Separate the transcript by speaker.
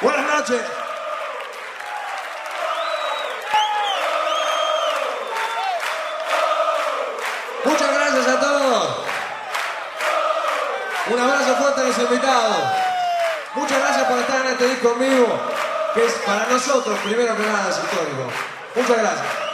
Speaker 1: Buenas noches. Muchas gracias a todos. Un abrazo fuerte a los invitados. Muchas gracias por estar en este disco en vivo, que es para nosotros, primero que nada, es histórico. Muchas gracias.